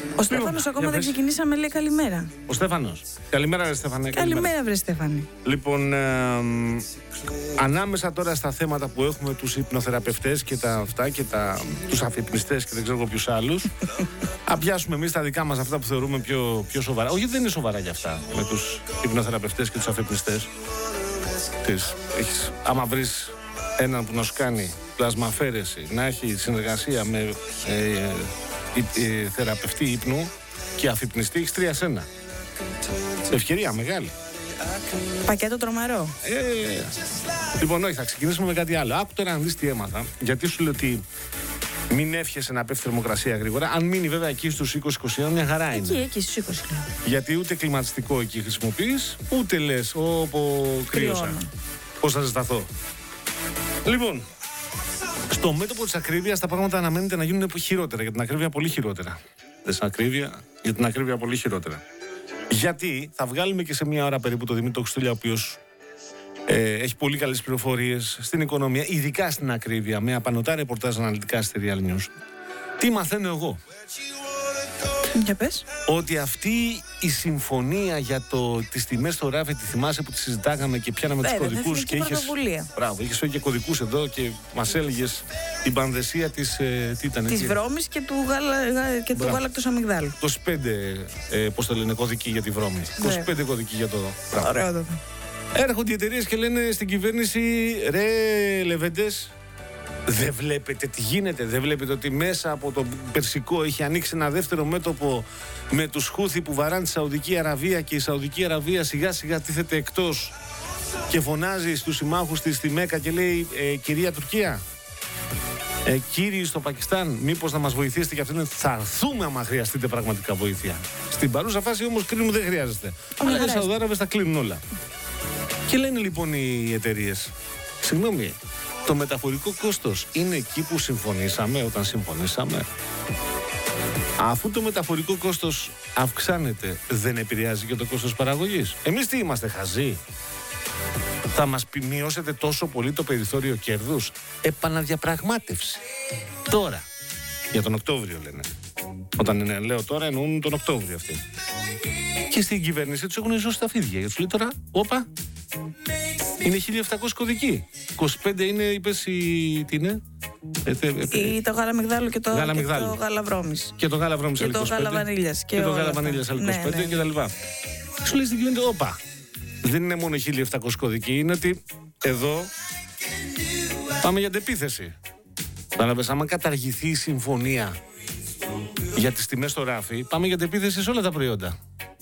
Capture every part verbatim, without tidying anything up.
Ο Στέφανος ακόμα δεν ξεκινήσαμε, λέει καλημέρα. Ο Στέφανος. Καλημέρα, ρε Στέφανε. Καλημέρα, βρε Στέφανη. Λοιπόν, ε, ανάμεσα τώρα στα θέματα που έχουμε, τους υπνοθεραπευτές και τα αυτά και τα, τους αφυπνιστές και δεν ξέρω ποιους άλλους, να πιάσουμε εμείς τα δικά μας αυτά που θεωρούμε πιο, πιο σοβαρά. Όχι, δεν είναι σοβαρά για αυτά με τους υπνοθεραπευτές και τους αφυπνιστές. Τις, έχεις, άμα βρεις έναν που να σου κάνει πλασμαφέρεση, να έχει συνεργασία με ε, ε, ε, θεραπευτή ύπνου και αφυπνιστή, έχεις τρία σε ένα. Ευκαιρία μεγάλη. Πακέτο τρομερό. Ε, λοιπόν, όχι, θα ξεκινήσουμε με κάτι άλλο. Άκου τώρα να δεις τι έμαθα. Γιατί σου λέω ότι μην εύχεσαι να πέφτει θερμοκρασία γρήγορα. Αν μείνει βέβαια εκεί στους είκοσι είκοσι ένα, μια χαρά είναι. Εκεί, εκεί στους είκοσι. Γιατί ούτε κλιματιστικό εκεί χρησιμοποιείς, ούτε λες, όπου κρύωσα. Πώς θα ζεσταθώ. Λοιπόν, στο μέτωπο της ακρίβειας τα πράγματα αναμένεται να γίνουν χειρότερα. Για την ακρίβεια πολύ χειρότερα. Δεν στην ακρίβεια, για την ακρίβεια πολύ χειρότερα. Γιατί θα βγάλουμε και σε μια ώρα περίπου το Δημήτρη Χριστούλια, ο οποίος ε, έχει πολύ καλές πληροφορίες στην οικονομία, ειδικά στην ακρίβεια, με απανωτά ρεπορτάζ αναλυτικά στη Real News. Τι μαθαίνω εγώ. Για πες. Ότι αυτή η συμφωνία για το, τις τιμές στο ράφι, τη θυμάσαι που τη συζητάγαμε και πιάναμε τους κωδικούς και είχες, μπράβο, είχες φέρει και κωδικούς εδώ και μας έλεγες την πανδεσία της, ε, τι ήταν, της βρώμης και του, γάλα, και του γάλακτος αμυγδάλου. είκοσι πέντε, ε, πώς το λένε, κωδικοί για τη βρώμη. είκοσι πέντε κωδικοί για το πράγμα. Ωραίο το. Έρχονται οι εταιρείες και λένε στην κυβέρνηση, ρε Λεβέντες, δεν βλέπετε τι γίνεται, δεν βλέπετε ότι μέσα από το Περσικό έχει ανοίξει ένα δεύτερο μέτωπο με τους Χούθι που βαράνε τη Σαουδική Αραβία και η Σαουδική Αραβία σιγά σιγά τίθεται εκτός και φωνάζει στους συμμάχους της στη Μέκα και λέει ε, κυρία Τουρκία, ε, κύριοι στο Πακιστάν, μήπως να μας βοηθήσετε και αυτήν, θα έρθουμε άμα χρειαστείτε πραγματικά βοήθεια. Στην παρούσα φάση όμως κρίνουμε δεν χρειάζεται. Αλλά οι Σαουδάραβες τα κλείνουν όλα. Και λένε λοιπόν οι εταιρείες, συγγνώμη, το μεταφορικό κόστος είναι εκεί που συμφωνήσαμε όταν συμφωνήσαμε. Αφού το μεταφορικό κόστος αυξάνεται, δεν επηρεάζει και το κόστος παραγωγής. Εμείς τι είμαστε, χαζοί? Θα μας μειώσετε τόσο πολύ το περιθώριο κέρδους? Επαναδιαπραγμάτευση. Τώρα. Για τον Οκτώβριο λένε. Όταν είναι, λέω τώρα εννοούν τον Οκτώβριο αυτοί. Και στην κυβέρνηση τους έχουν ζώσει τα φίδια. Γιατί σου λέει τώρα, όπα, είναι χίλια επτακόσιοι κωδικοί. είκοσι πέντε είναι, είπες, η... τι είναι? Ε, θε, ε, ή το γάλα μυγδάλου και το, γάλα, και το γάλα βρώμης. Και το γάλα βρώμης και το γάλα βανίλιας. Και, και το γάλα βανίλιας άλλη είκοσι πέντε, ναι, ναι, ναι. Και τα λοιπά. Σου λέει στην κυβέρνηση, όπα, δεν είναι μόνο χίλια επτακόσιοι κωδικοί, είναι ότι εδώ πάμε για αντεπίθεση. Παραβες, άμα καταργηθεί η συμφωνία για τις τιμές στο ράφι, πάμε για αντεπίθεση σε όλα τα προϊόντα.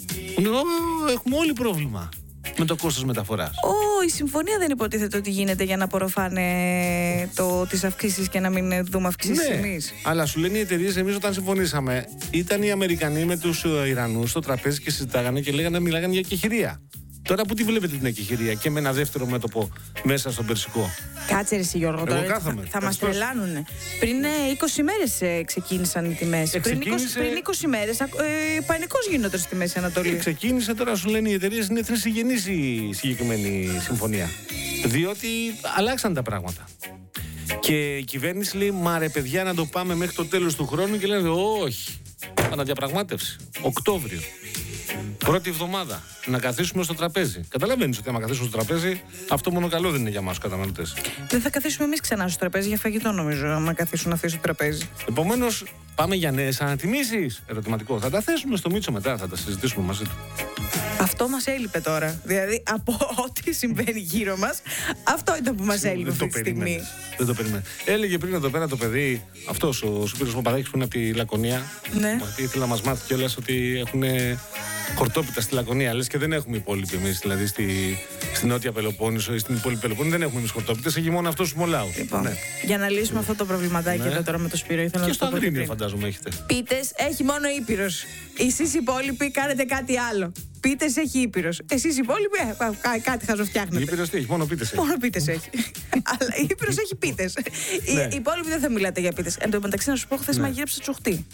Έχουμε όλοι πρόβλημα με το κόστος μεταφοράς. Ω, η συμφωνία δεν υποτίθεται ότι γίνεται για να απορροφάνε το, τις αυξήσεις και να μην δούμε αυξήσεις, ναι, εμείς. Αλλά σου λένε οι εταιρείες, εμείς όταν συμφωνήσαμε, ήταν οι Αμερικανοί με τους Ιρανούς στο τραπέζι και συζητάγανε και λέγανε, μιλάγανε για εκεχηρία. Τώρα που τη βλέπετε την εκεχηρία και με ένα δεύτερο μέτωπο μέσα στον Περσικό. Κάτσε ρε εσύ Γιώργο, τώρα θα, θα μας τρελάνουνε. Πριν είκοσι μέρες ε, ξεκίνησαν οι τιμές. Ε, πριν, είκοσι, πριν είκοσι μέρες ε, πανικός γίνονται στη Μέση Ανατολή. Ε, ξεκίνησε τώρα, σου λένε οι εταιρείες, είναι θρησιγενής η συγκεκριμένη συμφωνία. Διότι αλλάξαν τα πράγματα. Και η κυβέρνηση λέει, μα ρε παιδιά να το πάμε μέχρι το τέλος του χρόνου και λένε όχι, αναδιαπραγμάτευση, Οκτώβριο. Πρώτη εβδομάδα να καθίσουμε στο τραπέζι. Καταλαβαίνεις ότι άμα καθίσουμε στο τραπέζι, αυτό μόνο καλό δεν είναι για μας τους καταναλωτές. Δεν θα καθίσουμε εμείς ξανά στο τραπέζι για φαγητό, νομίζω, άμα καθίσουν αυτοί στο τραπέζι. Επομένως, πάμε για νέες ανατιμήσεις. Ερωτηματικό. Θα τα θέσουμε στο Μίτσο μετά, θα τα συζητήσουμε μαζί του. Αυτό μας έλειπε τώρα. Δηλαδή, από ό,τι συμβαίνει γύρω μας, αυτό ήταν που μας έλειπε αυτή τη στιγμή. Δεν το περιμένει. Έλεγε πριν εδώ πέρα το παιδί, αυτός ο Σπύρος Παπαδάκης που είναι από τη Λακωνία. Ναι. Γιατί ήθελα να μας μάθει κιόλας ότι έχουν χορτόπιτα στη Λακωνία. Λες και δεν έχουμε υπόλοιποι εμείς, δηλαδή στη, στη Νότια Πελοπόννησο ή στην υπόλοιπη Πελοπόννησο δεν έχουμε εμείς χορτόπιτες, έχει μόνο αυτός ο Μολάου. Λοιπόν, ναι. Για να λύσουμε αυτό το προβληματάκι, ναι, εδώ τώρα με το Σπύρο, ήθελα και να στο Αγρίνιο φαντάζομαι έχετε. Πίτες έχει μόνο Ήπειρος. Εσείς οι υπόλοιποι κάνετε κάτι άλλο. Πίτες έχει Ήπειρος. Εσείς οι υπόλοιποι ε, κάτι χαζοφτιάχνετε. Ήπειρος τι έχει, μόνο πίτες έχει. Μόνο πίτες έχει. Αλλά Ήπειρος έχει πίτες. Οι υπόλοιποι δεν θα μιλάτε για πίτες. Εν τω μεταξύ να σου πω, χθες ναι. μαγείρεψα τσουχτή.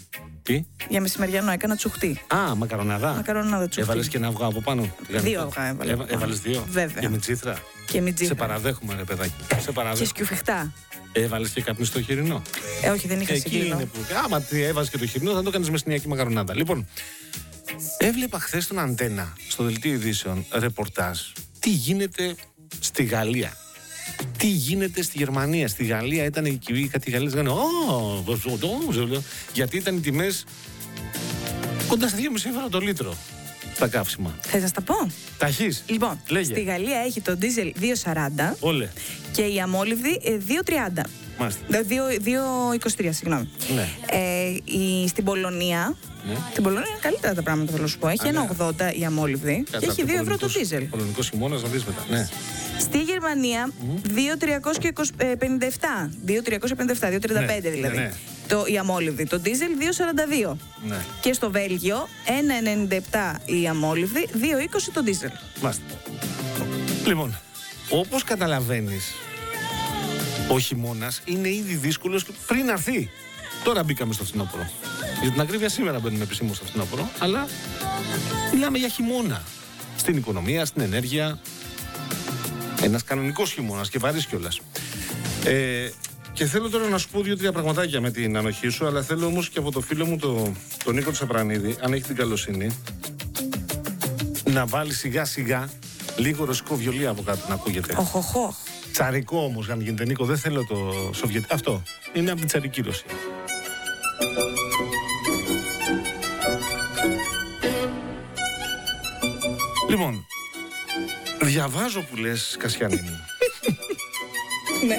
Τι? Για μεσημεριανό έκανα τσουχτή. Α, μακαρονάδα. Μακαρονάδα τσουχτή. Έβαλες και ένα αυγό από πάνω. Δύο αυγά έβαλα. Έβα, έβαλες δύο. Βέβαια. Και με τσίθρα. Και με τσίθρα. Σε παραδέχομαι, ρε παιδάκι. Σε παραδέχομαι. Και σκιουφιχτά. Έβαλες και καπνιστό χοιρινό. Ε, όχι, δεν είχα Εκεί συγκλίνο. είναι που. Άμα έβαζες και το χοιρινό, θα το κάνεις με στηνιακή μακαρονάδα. Λοιπόν, έβλεπα χθες τον Αντένα στο δελτίο ειδήσεων ρεπορτάζ. Τι γίνεται στη Γαλλία. Τι γίνεται στη Γερμανία. Στη Γαλλία ήταν οι κυβοί, κάτι Γαλλίες λένε «Ω, γιατί ήταν οι τιμές κοντά στα δύο και μισό ευρώ το λίτρο τα καύσιμα. Θες να στα πω? Ταχύς. Λοιπόν, Λέγε. στη Γαλλία έχει το ντίζελ δύο σαράντα Όλε. και η αμόλυβδη ε, δύο τριάντα. Μάλιστα. δύο είκοσι τρία, συγγνώμη. Ναι. Ε, η, στην Πολωνία. Ναι. Στην Πολωνία είναι καλύτερα τα πράγματα, θέλω να σου πω. Έχει Α, ένα ναι. ογδόντα η αμόλυβδη και έχει δύο ευρώ το ντίζελ. Πολωνικός χειμώνας, να δεις μετά. Ναι. Στη Γερμανία δύο τριακόσια πενήντα επτά. δύο τριακόσια πενήντα επτά, δύο τριάντα πέντε Ναι, δηλαδή. ναι, ναι. Το, η αμόλυβδη. Το ντίζελ δύο σαράντα δύο. Ναι. Και στο Βέλγιο ένα ενενήντα επτά η αμόλυβδη, δύο είκοσι το ντίζελ. Μάλιστα. Λοιπόν, όπως καταλαβαίνεις, ο χειμώνας είναι ήδη δύσκολος πριν έρθει. Τώρα μπήκαμε στο φθινόπωρο. Για την ακρίβεια, σήμερα μπαίνουμε επισήμως στο φθινόπωρο, αλλά μιλάμε για χειμώνα. Στην οικονομία, στην ενέργεια. Ένας κανονικός χειμώνας και βαρύς κιόλας. Ε, και θέλω τώρα να σου πω δύο-τρία πραγματάκια με την ανοχή σου, αλλά θέλω όμως και από το φίλο μου, το, τον Νίκο Τσαπρανίδη, αν έχει την καλοσύνη, να βάλει σιγά-σιγά λίγο ρωσικό βιολί από κάτω να ακούγεται. Οχοχό. Τσαρικό όμως, αν γίνεται, Νίκο, δεν θέλω το Σοβιετικό. Αυτό είναι από την τσαρική Ρωσία. Λοιπόν, διαβάζω που λες, Κασιανή μου. Ναι.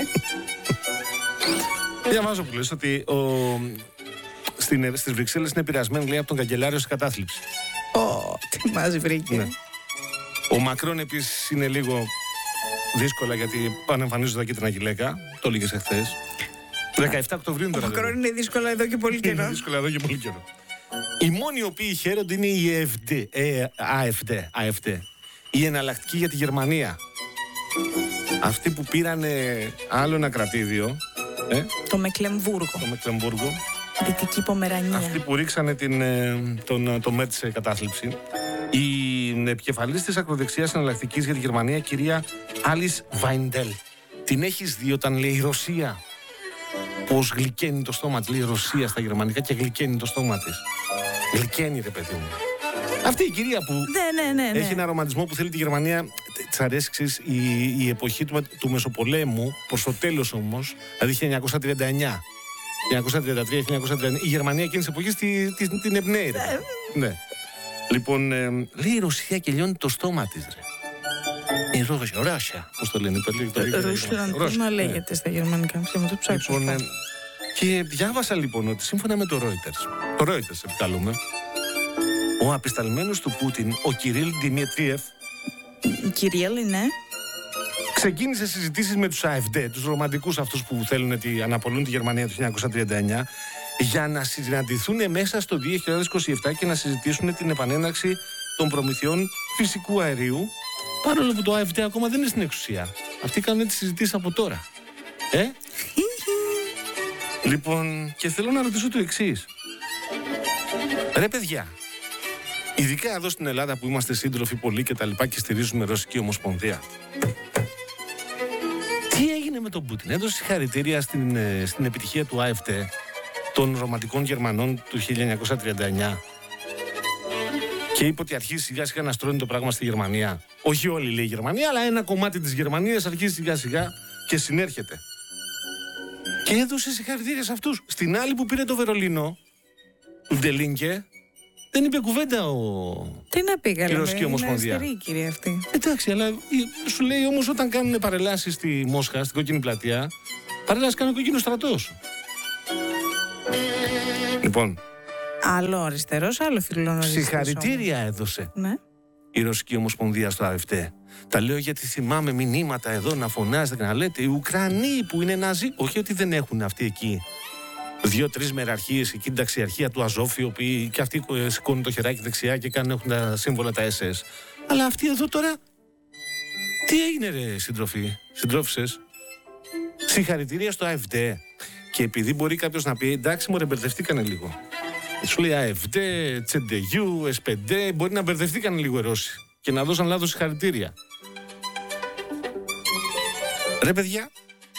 Διαβάζω που λες ότι ο, στην, στις Βρυξέλλες είναι επηρεασμένοι, λέει, από τον καγκελάριο σε κατάθλιψη. Ω, τι μας βρήκε. Ναι. Ο Μακρόν επίσης είναι λίγο δύσκολα γιατί πανεμφανίζονται εκεί την Αγγιλέκα. Το έλεγες εχθές. δεκαεπτά Οκτωβρίου Ο τώρα. Μακρόν είναι δύσκολο εδώ και πολύ Είναι καιρό. δύσκολα εδώ και πολύ καιρό. Οι μόνοι οι οποίοι χαίρονται είναι η ε εφ ντι, ε, AfD, AfD, η εναλλακτική για τη Γερμανία. Αυτοί που πήραν άλλο ένα κρατήδιο, ε, Το Μεκλεμβούργο. το Μεκλεμβούργο, Δυτική Πομερανία. αυτοί που ρίξανε την, ε, τον, το ΜΕΤ σε κατάθλιψη. Η επικεφαλής της ακροδεξιάς εναλλακτικής για τη Γερμανία, κυρία Άλις Βάιντελ. Την έχεις δει όταν λέει η Ρωσία? Πώς γλυκαίνει το στόμα της, λέει Ρωσία στα γερμανικά και γλυκαίνει το στόμα της. Γλυκαίνει, ρε παιδί μου. Αυτή η κυρία που Ναι, ναι, ναι, ναι. έχει ένα ρομαντισμό που θέλει τη Γερμανία. Της αρέσει, ξέρεις, η, η εποχή του, του Μεσοπολέμου, προς το τέλος όμως, δηλαδή χίλια εννιακόσια τριάντα εννιά. χίλια εννιακόσια τριάντα τρία χίλια εννιακόσια τριάντα εννιά. Η Γερμανία εκείνης της εποχής τη, τη, την εμπνέει. ρε. Ναι. Λοιπόν, ε, λέει η Ρωσία και λιώνει το στόμα της, ρε. Η Ρώσια, Ρώσια, πώς το λένε, το λέει το λέει- Ρούσλαν, πώς Ρώσια, να ναι. λέγεται στα γερμανικά. Θα μου το ψάξω. Λοιπόν, ε, και διάβασα λοιπόν ότι σύμφωνα με το Reuters, το Reuters επικαλούμε, ο απεσταλμένος του Πούτιν, ο Κυρίλ Δημητρίεφ, Κυρίελ, ναι. ξεκίνησε συζητήσεις με τους AfD, τους ρομαντικούς αυτούς που θέλουν ότι αναπολούν τη Γερμανία το χίλια εννιακόσια τριάντα εννιά, για να συναντηθούν μέσα στο δύο χιλιάδες είκοσι επτά και να συζητήσουν την επανέναρξη των προμηθειών φυσικού αερίου, παρόλο που το AfD ακόμα δεν είναι στην εξουσία. Αυτοί κάνουν τις συζητήσεις από τώρα. Ε? Λοιπόν, και θέλω να ρωτήσω το εξής. Ρε παιδιά, ειδικά εδώ στην Ελλάδα που είμαστε σύντροφοι πολλοί και τα λοιπά και στηρίζουμε Ρωσική Ομοσπονδία, τι έγινε με τον Πούτιν? Έδωσε συγχαρητήρια στην, ε, στην επιτυχία του AfD, των ρομαντικών Γερμανών του χίλια εννιακόσια τριάντα εννιά, και είπε ότι αρχίζει σιγά σιγά να στρώνει το πράγμα στη Γερμανία. Όχι όλη, λέει, η Γερμανία, αλλά ένα κομμάτι της Γερμανίας αρχίζει σιγά σιγά και συνέρχεται. Και έδωσε συγχαρητήρια σε αυτούς. Στην άλλη που πήρε το Βερολίνο, του Ντελίνκε, δεν είπε κουβέντα ο... Τι να πει, καλά. Η Ρωσική είναι Ομοσπονδία. αριστερή η κυρία αυτή. Εντάξει, αλλά σου λέει όμως όταν κάνουν παρελάσεις στη Μόσχα, στην Κόκκινη Πλατεία, παρελάσεις κάνει ο κόκκινος στρατός. Λοιπόν, Άλλο αριστερό, άλλο φιλόν αριστερό. συγχαρητήρια έδωσε Ναι. η Ρωσική Ομοσπονδία στο AfD. Τα λέω γιατί θυμάμαι μηνύματα εδώ να φωνάζετε και να λέτε οι Ουκρανοί που είναι Ναζί. Όχι ότι δεν έχουν αυτοί εκεί δύο-τρεις μεραρχίες, εκεί την ταξιαρχία του Αζόφη, οι οποίοι και αυτοί ε, σηκώνουν το χεράκι δεξιά και κάνουν, έχουν τα σύμβολα τα ες ες. Αλλά αυτοί εδώ τώρα. Τι έγινε, ρε συντροφοί, συντρόφισσες? Συγχαρητήρια στο AfD. Και επειδή μπορεί κάποιος να πει εντάξει, μωρέ, μπερδευτήκανε λίγο. Σου λέει ΑΕΦΔ, Τσεντεγιού, ΕΣΠΕΝΤΕ, μπορεί να μπερδευτήκαν λίγο οι Ρώσοι και να δώσαν λάθος συγχαρητήρια. Ρε παιδιά,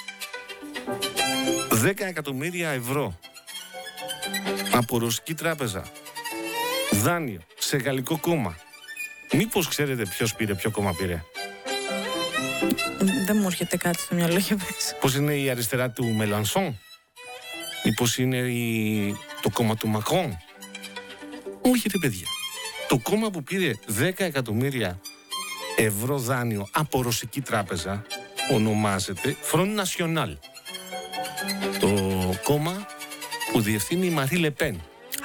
δέκα εκατομμύρια ευρώ από ρωσική τράπεζα, δάνειο σε γαλλικό κόμμα. Μήπως ξέρετε ποιος πήρε, ποιο κόμμα πήρε? Δεν μου έρχεται κάτι στο μυαλό για πες. Πώς είναι η αριστερά του Μελανσόν? Μήπως είναι η... το κόμμα του Μακρόν? Όχι ρε παιδιά. Το κόμμα που πήρε δέκα εκατομμύρια ευρώ δάνειο από ρωσική τράπεζα ονομάζεται Front National. Το κόμμα που διευθύνει η Μαρί Λεπέν.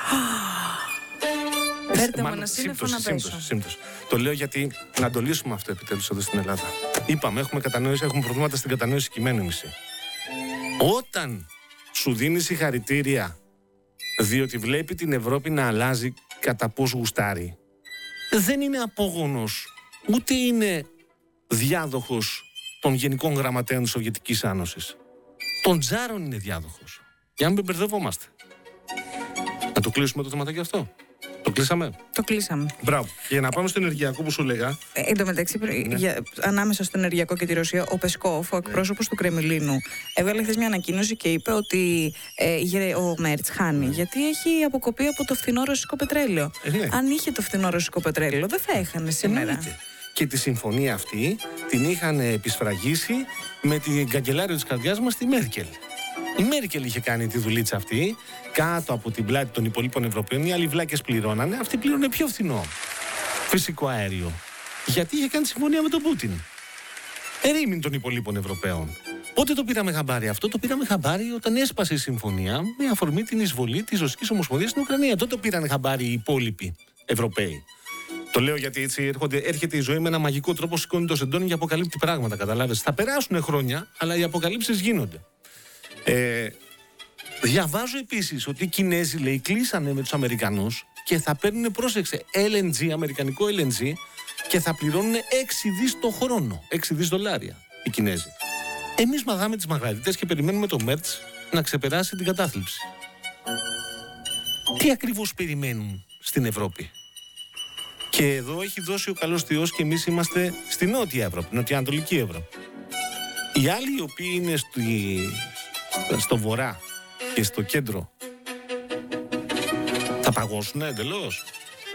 Φέρτε μου ένα σύννεφο να πέσω. Το λέω γιατί να το λύσουμε αυτό επιτέλους εδώ στην Ελλάδα. Είπαμε, έχουμε κατανόηση, έχουμε προβλήματα στην κατανόηση κειμένου εμείς. Όταν σου δίνει συγχαρητήρια διότι βλέπει την Ευρώπη να αλλάζει κατά πώς γουστάρει, δεν είναι απόγονος, ούτε είναι διάδοχος των γενικών γραμματέων της Σοβιετικής Άνωσης. Των τζάρων είναι διάδοχος. Για να μην μπερδευόμαστε. Να το κλείσουμε το θεματάκι αυτό. Το κλείσαμε. Το κλείσαμε. Μπράβο. Για να πάμε στο ενεργειακό που σου λέγα. Ε, εν τω μεταξύ, ναι. για, ανάμεσα στο ενεργειακό και τη Ρωσία, ο Πεσκόφ, ο εκπρόσωπος του Κρεμλίνου, έβγαλε χθες μια ανακοίνωση και είπε ότι ε, ο Μέρτς χάνει. Γιατί έχει αποκοπεί από το φθηνό ρωσικό πετρέλαιο. Ε, ναι. Αν είχε το φθηνό ρωσικό πετρέλαιο, δεν θα έχανε σήμερα. Εννοείται. Και τη συμφωνία αυτή την είχαν επισφραγίσει με την καγκελάριο της καρδιάς μας, τη Μέρκελ. Η Μέρκελ είχε κάνει τη δουλίτσα αυτή κάτω από την πλάτη των υπολείπων Ευρωπαίων. Οι άλλοι βλάκες πληρώνανε, αυτοί πλήρωνε πιο φθηνό φυσικό αέριο. Γιατί είχε κάνει συμφωνία με τον Πούτιν. Ερήμην των υπολείπων Ευρωπαίων. Πότε το πήραμε χαμπάρι αυτό? Το πήραμε χαμπάρι όταν έσπασε η συμφωνία με αφορμή την εισβολή της Ρωσικής Ομοσπονδίας στην Ουκρανία. Τότε το πήραν χαμπάρι οι υπόλοιποι Ευρωπαίοι. Το λέω γιατί έτσι έρχονται, έρχεται η ζωή με ένα μαγικό τρόπο, σηκώνει το σεντόνι και αποκαλύπτει πράγματα. Καταλάβες. Θα περάσουν χρόνια, αλλά οι αποκαλύψεις γίνονται. Ε, διαβάζω επίσης ότι οι Κινέζοι, λέει, κλείσανε με τους Αμερικανούς και θα παίρνουν, πρόσεξε, ελ εν τζι, αμερικανικό ελ εν τζι, και θα πληρώνουν έξι δις το χρόνο. έξι δις δολάρια οι Κινέζοι. Εμείς μαγάμε τις μαγαρίτες και περιμένουμε το Μέρτς να ξεπεράσει την κατάθλιψη. Τι ακριβώς περιμένουν στην Ευρώπη? Και εδώ έχει δώσει ο καλός Θεός και εμείς είμαστε στη Νότια Ευρώπη, Νοτιοανατολική Ευρώπη. Οι άλλοι οι οποίοι είναι στη, στο βορρά και στο κέντρο θα παγώσουν εντελώς.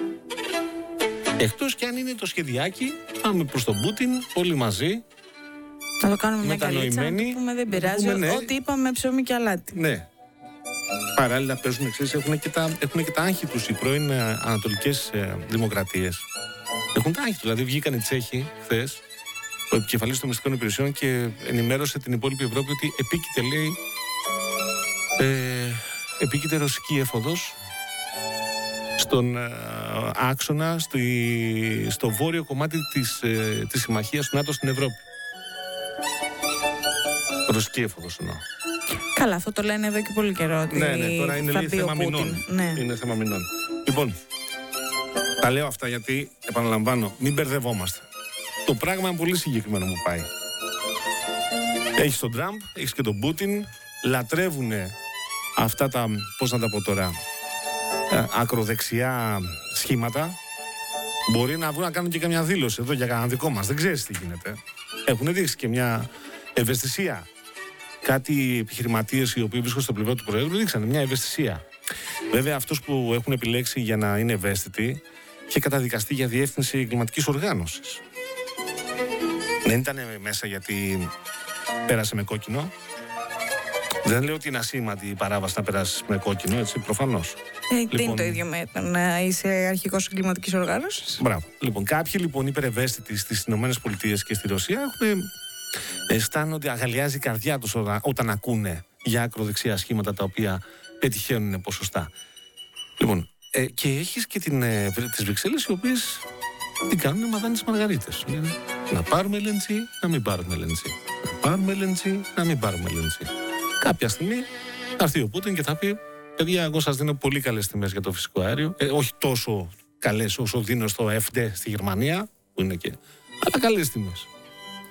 Εκτός κι αν είναι το σχεδιάκι, πάμε προς τον Πούτιν όλοι μαζί. Θα το κάνουμε μια καλίτσα, να το πούμε, δεν πειράζει, πούμε, ναι. Ό,τι είπαμε ψωμί και αλάτι. Ναι. Παράλληλα παίζουν εξής, έχουν και τα, έχουν και τα άγχη τους οι πρώην ε, ανατολικές ε, δημοκρατίες. Έχουν τα άγχη τους, δηλαδή βγήκαν οι Τσέχοι χθες, ο επικεφαλής των μυστικών υπηρεσιών, και ενημέρωσε την υπόλοιπη Ευρώπη ότι επίκειται, λέει, ε, επίκειται ρωσική έφοδος στον ε, άξονα, στη, στο βόρειο κομμάτι της, ε, της συμμαχίας του ΝΑΤΟ στην Ευρώπη. Ρωσική έφοδος εννοώ. Καλά, αυτό το λένε εδώ και πολύ καιρό. Ότι ναι, ναι, τώρα είναι, λέει, θέμα μηνών. Ναι. Είναι θέμα μηνών. Λοιπόν, τα λέω αυτά γιατί, επαναλαμβάνω, μην μπερδευόμαστε. Το πράγμα είναι πολύ συγκεκριμένο μου πάει. Έχεις τον Τραμπ, έχεις και τον Πούτιν, λατρεύουν αυτά τα, πώς να τα πω τώρα, ακροδεξιά σχήματα. Μπορεί να βγουν να κάνουν και καμιά δήλωση εδώ για κανένα δικό μας. Δεν ξέρεις τι γίνεται. Έχουν δείξει και μια ευαισθησία. Κάτι επιχειρηματίες οι οποίοι βρίσκονται στο πλευρό του Προέδρου δείξανε μια ευαισθησία. Βέβαια, αυτός που έχουν επιλέξει για να είναι ευαίσθητοι είχε καταδικαστεί για διεύθυνση εγκληματικής οργάνωσης. Δεν ήταν μέσα γιατί πέρασε με κόκκινο. Δεν λέω ότι είναι ασήμαντη η παράβαση να περάσει με κόκκινο, έτσι, προφανώς. Ε, λοιπόν, δεν είναι το ίδιο με το να είσαι αρχηγός εγκληματικής οργάνωσης. Μπράβο. Λοιπόν, κάποιοι λοιπόν υπερευαίσθητοι στις ΗΠΑ και στη Ρωσία έχουν. Αισθάνονται, αγαλιάζει η καρδιά τους όταν, όταν ακούνε για ακροδεξιά σχήματα τα οποία πετυχαίνουν ποσοστά. Λοιπόν, ε, και έχεις και την, ε, τις Βρυξέλλες, οι οποίες την κάνουν μαδάνε τις μαργαρίτες. Λένε, να πάρουμε ελ εν τζι, να μην πάρουμε ελ εν τζι. Να πάρουμε ελ εν τζι, να μην πάρουμε ελ εν τζι. Κάποια στιγμή θα έρθει ο Πούτιν και θα πει, παιδιά, εγώ σας δίνω πολύ καλές τιμές για το φυσικό αέριο. Ε, όχι τόσο καλές όσο δίνω στο εφ ντι στη Γερμανία, που είναι και, αλλά καλές τιμές.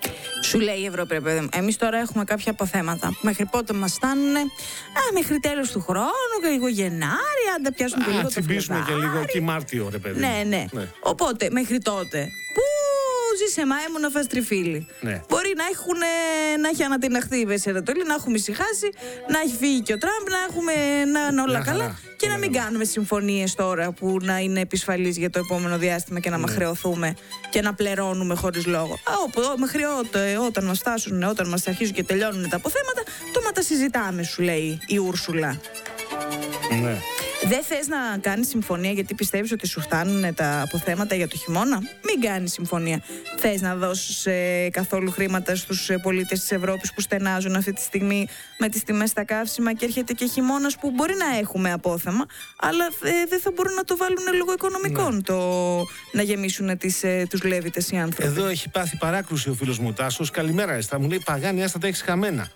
Σου λέει η Ευρώπη, ρε παιδί μου, εμείς τώρα έχουμε κάποια αποθέματα που μέχρι πότε μας φτάνουνε, α, μέχρι τέλος του χρόνου και λίγο Γενάρη, αν τα πιάσουμε και λίγο το Φλεβάρι. τσιμπήσουμε και λίγο και Μάρτιο, ρε παιδί. Ναι, ναι, ναι. Οπότε, μέχρι τότε, πού ζήσε μάιμου να φας τριφύλι. Ναι. Μπορεί να, έχουν, να έχει ανατιναχθεί η Μέση Ανατολή, να έχουμε ησυχάσει, να έχει φύγει και ο Τραμπ, να έχουμε να είναι όλα να, καλά να, και να, να μην να. κάνουμε συμφωνίες τώρα που να είναι επισφαλείς για το επόμενο διάστημα και να ναι. μαχρεωθούμε και να πληρώνουμε χωρίς λόγο. Α, όπου, μέχρι ό, όταν μας φτάσουν, όταν μας αρχίζουν και τελειώνουν τα αποθέματα, το τα συζητάμε, σου λέει η Ούρσουλα. Ναι. Δεν θες να κάνεις συμφωνία γιατί πιστεύεις ότι σου φτάνουν τα αποθέματα για το χειμώνα? Μην κάνεις συμφωνία. Θες να δώσεις ε, καθόλου χρήματα στους ε, πολίτες της Ευρώπης που στενάζουν αυτή τη στιγμή με τις τιμές στα καύσιμα και έρχεται και χειμώνας που μπορεί να έχουμε απόθεμα, αλλά ε, δεν θα μπορούν να το βάλουν λόγω οικονομικών, ναι. το, να γεμίσουν τις, ε, τους λέβητες οι άνθρωποι. Εδώ έχει πάθει παράκρουση ο φίλος μου Τάσος. Καλημέρα, Έστα. Μου λέει Παγάνη, άστα τα έχεις χαμένα.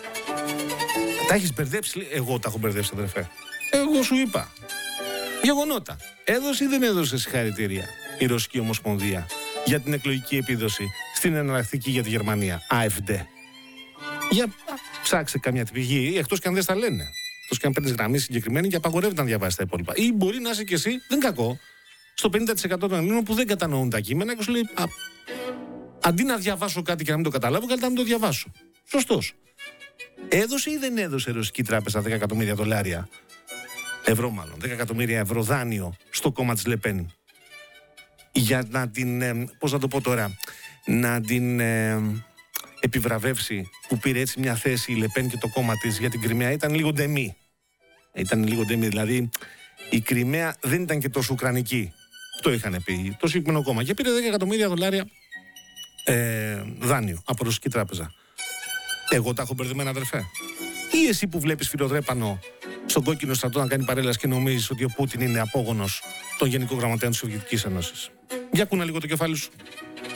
Τα έχεις μπερδέψει? Εγώ τα έχω μπερδέψει, αδερφέ. Εγώ σου είπα. Γεγονότα. Έδωσε ή δεν έδωσε συγχαρητήρια η Ρωσική Ομοσπονδία για την εκλογική επίδοση στην εναλλακτική για τη Γερμανία, AfD? Για ψάξε καμιά πηγή, εκτός και αν δεν στα λένε. Εκτός και αν παίρνεις γραμμή συγκεκριμένη και απαγορεύεται να διαβάσει τα υπόλοιπα. Ή μπορεί να είσαι κι εσύ, δεν κακό, στο πενήντα τοις εκατό των Ελλήνων που δεν κατανοούν τα κείμενα και σου λέει α, αντί να διαβάσω κάτι και να μην το καταλάβω, καλύτερα να μην το διαβάσω. Σωστός. Έδωσε ή δεν έδωσε η Ρωσική Τράπεζα δέκα εκατομμύρια δολάρια, ευρώ μάλλον, δέκα εκατομμύρια ευρώ δάνειο στο κόμμα της Λεπέν για να την, ε, πώς να το πω τώρα, να την ε, επιβραβεύσει που πήρε έτσι μια θέση η Λεπέν και το κόμμα της για την Κριμαία? Ήταν λίγο ντεμή. Ήταν λίγο ντεμή, δηλαδή η Κριμαία δεν ήταν και τόσο ουκρανική. Αυτό είχαν πει το συγκεκριμένο κόμμα. Και πήρε δέκα εκατομμύρια δολάρια ε, δάνειο από Ρωσική Τράπεζα. Εγώ τα έχω μπερδεμένα, αδερφέ? Ή εσύ που βλέπεις φιλοδρέπανο στον κόκκινο στρατό να κάνει παρέλαση και νομίζεις ότι ο Πούτιν είναι απόγονος των Γενικών Γραμματέων της Σοβιετικής Ένωσης? Για κούνα λίγο το κεφάλι σου.